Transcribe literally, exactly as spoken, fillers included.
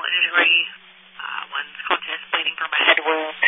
injury. Uh, one's contemplating from a head wound.